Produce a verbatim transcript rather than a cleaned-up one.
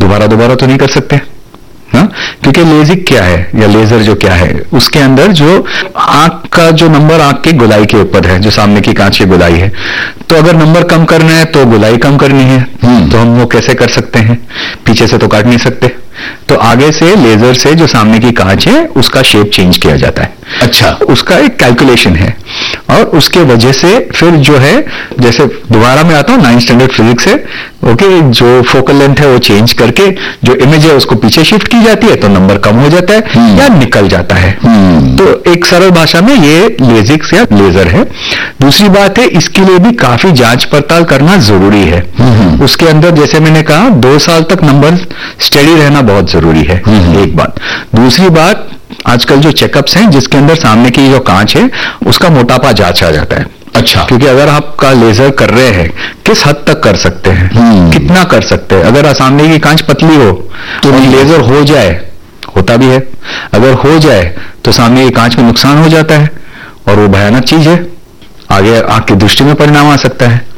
दोबारा दोबारा तो नहीं कर सकते, हाँ, क्योंकि लेजिक क्या है या लेजर जो क्या है, उसके अंदर जो आंख का जो नंबर आंख की गोलाई के ऊपर है, जो सामने की कांच की गोलाई है, तो अगर नंबर कम करना है तो गोलाई कम करनी है, तो हम वो कैसे कर सकते हैं? पीछे से तो काट नहीं सकते, तो आगे से लेजर से जो सामने की कांच है उसका शेप चेंज किया जाता है। अच्छा, उसका एक कैलकुलेशन है, और उसके वजह से फिर जो है, जैसे दोबारा मैं आता हूं नाइन्थ स्टैंडर्ड फिजिक्स से, ओके, जो फोकल लेंथ है वो चेंज करके जो इमेज है उसको पीछे शिफ्ट की जाती है, तो नंबर कम हो जाता है या निकल जाता है। तो एक सरल भाषा में ये लेजिक्स या लेजर है। दूसरी बात है, इसके लिए भी काफी जांच पड़ताल करना जरूरी है। उसके अंदर जैसे मैंने कहा, दो साल तक नंबर स्टडी रहना बहुत जरूरी है, एक बात। दूसरी बात, आजकल जो चेकअप्स हैं जिसके अंदर सामने की जो कांच है उसका मोटापा जांचा जाता है। अच्छा, क्योंकि अगर आपका लेजर कर रहे हैं, किस हद तक कर सकते हैं, कितना कर सकते हैं। अगर सामने की कांच पतली हो तो लेजर हो जाए, होता भी है, अगर हो जाए तो सामने की कांच में नुकसान हो जाता है और वो भयानक चीज है, आगे आंख की दृष्टि में परिणाम आ सकता है।